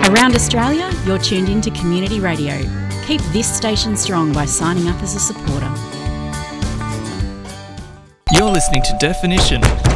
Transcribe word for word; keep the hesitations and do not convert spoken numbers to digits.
Around Australia, you're tuned in to Community Radio. Keep this station strong by signing up as a supporter. You're listening to Definition